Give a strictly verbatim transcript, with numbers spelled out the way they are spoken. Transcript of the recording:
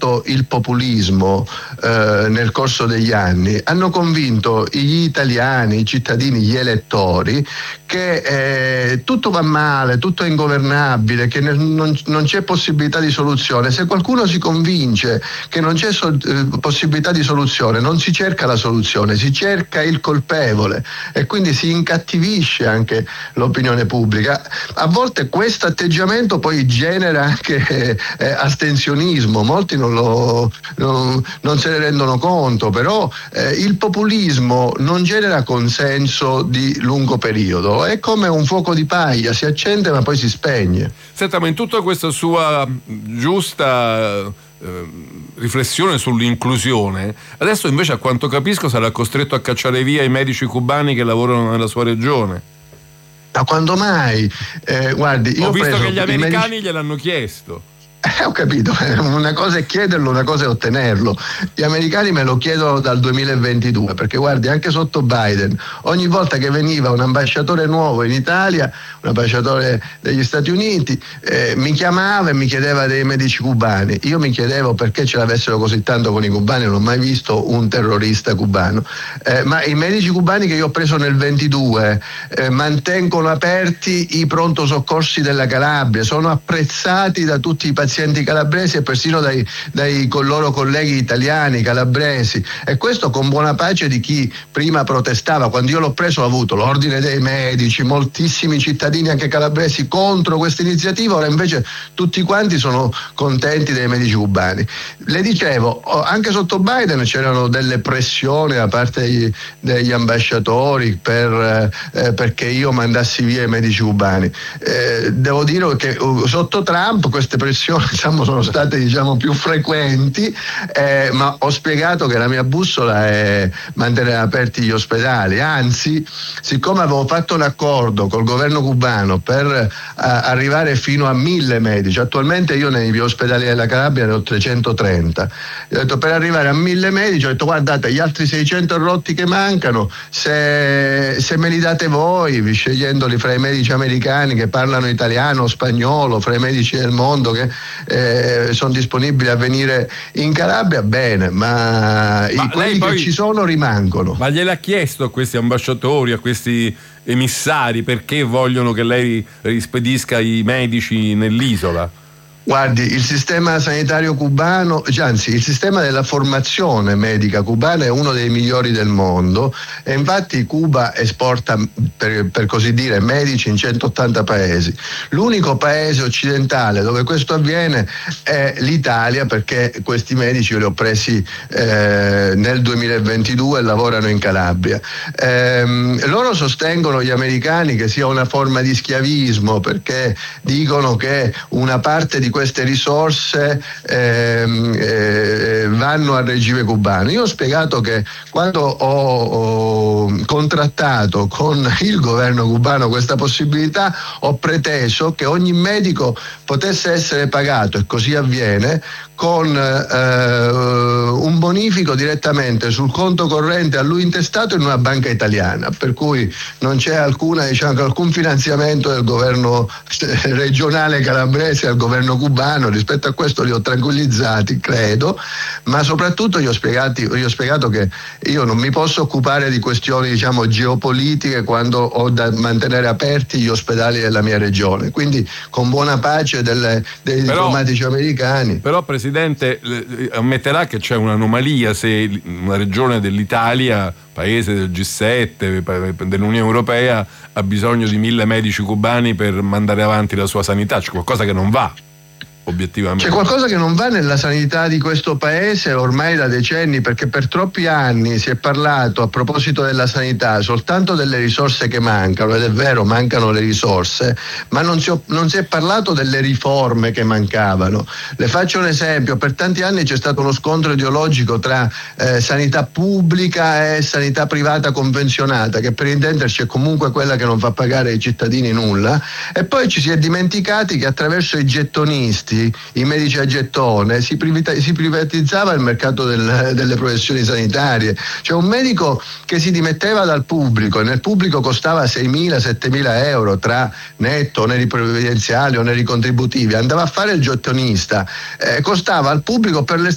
usato il populismo eh, nel corso degli anni, hanno convinto gli italiani, i cittadini, gli elettori che eh, tutto va male, tutto è ingovernabile, che nel, non, non c'è possibilità di soluzione. Se qualcuno si convince che non c'è so, eh, possibilità di soluzione, non si cerca la soluzione, si cerca il colpevole e quindi si incattivisce anche l'opinione pubblica. A volte questo atteggiamento poi genera anche eh, astensionismo, molti non, lo, non, non se ne rendono conto, però eh, il populismo non genera consenso di lungo periodo, è come un fuoco di paglia, si accende ma poi si spegne. Senta, ma in tutta questa sua giusta eh, riflessione sull'inclusione, adesso invece a quanto capisco sarà costretto a cacciare via i medici cubani che lavorano nella sua regione. Ma quando mai? Eh, guardi, io ho visto ho preso che gli americani medici... gliel'hanno chiesto. Eh, ho capito, una cosa è chiederlo, una cosa è ottenerlo. Gli americani me lo chiedono dal duemilaventidue, perché guardi, anche sotto Biden, ogni volta che veniva un ambasciatore nuovo in Italia, un ambasciatore degli Stati Uniti, eh, mi chiamava e mi chiedeva dei medici cubani. Io mi chiedevo perché ce l'avessero così tanto con i cubani, non ho mai visto un terrorista cubano. Eh, ma i medici cubani che io ho preso nel ventidue eh, mantengono aperti i pronto soccorsi della Calabria, sono apprezzati da tutti i pazienti calabresi e persino dai, dai con loro colleghi italiani calabresi, e questo con buona pace di chi prima protestava. Quando io l'ho preso ho avuto l'ordine dei medici, moltissimi cittadini anche calabresi contro questa iniziativa, ora invece tutti quanti sono contenti dei medici cubani. Le dicevo, anche sotto Biden c'erano delle pressioni da parte degli, degli ambasciatori per, eh, perché io mandassi via i medici cubani. Eh, devo dire che uh, sotto Trump queste pressioni diciamo, sono state diciamo, più frequenti, eh, ma ho spiegato che la mia bussola è mantenere aperti gli ospedali. Anzi, siccome avevo fatto un accordo col governo cubano per uh, arrivare fino a mille medici, attualmente io nei miei ospedali della Calabria ne ho trecentotrenta, ho detto per arrivare a mille medici, ho detto guardate gli altri seicento rotti che mancano, se, se me li date voi, scegliendoli fra i medici americani che parlano italiano o spagnolo, fra i medici del mondo che Eh, sono disponibili a venire in Calabria, bene, ma, ma i, quelli poi, che ci sono rimangono. Ma gliel'ha chiesto a questi ambasciatori, a questi emissari, perché vogliono che lei rispedisca i medici nell'isola? Guardi, il sistema sanitario cubano, anzi il sistema della formazione medica cubana è uno dei migliori del mondo e infatti Cuba esporta, per, per così dire, medici in centottanta paesi. L'unico paese occidentale dove questo avviene è l'Italia, perché questi medici io li ho presi eh, nel duemilaventidue e lavorano in Calabria. Eh, loro sostengono, gli americani, che sia una forma di schiavismo, perché dicono che una parte di queste risorse ehm, eh, vanno al regime cubano. Io ho spiegato che quando ho, ho contrattato con il governo cubano questa possibilità, ho preteso che ogni medico potesse essere pagato, e così avviene, con eh, un bonifico direttamente sul conto corrente a lui intestato in una banca italiana, per cui non c'è alcuna, diciamo, alcun finanziamento del governo regionale calabrese al governo cubano. Rispetto a questo li ho tranquillizzati, credo, ma soprattutto gli ho, spiegati, gli ho spiegato che io non mi posso occupare di questioni, diciamo, geopolitiche quando ho da mantenere aperti gli ospedali della mia regione, quindi con buona pace delle, dei però, diplomatici americani. Però Presidente, ammetterà che c'è un'anomalia se una regione dell'Italia, paese del G sette, dell'Unione Europea, ha bisogno di mille medici cubani per mandare avanti la sua sanità. C'è qualcosa che non va, obiettivamente. C'è qualcosa che non va nella sanità di questo paese ormai da decenni, perché per troppi anni si è parlato, a proposito della sanità, soltanto delle risorse che mancano, ed è vero, mancano le risorse, ma non si, non si è parlato delle riforme che mancavano. Le faccio un esempio: per tanti anni c'è stato uno scontro ideologico tra eh, sanità pubblica e sanità privata convenzionata, che per intenderci è comunque quella che non fa pagare ai cittadini nulla, e poi ci si è dimenticati che attraverso i gettonisti, i medici a gettone, si, privata, si privatizzava il mercato del, delle professioni sanitarie. Cioè un medico che si dimetteva dal pubblico, e nel pubblico costava seimila settemila euro tra netto, oneri previdenziali, oneri contributivi, andava a fare il gettonista, eh, costava al pubblico per le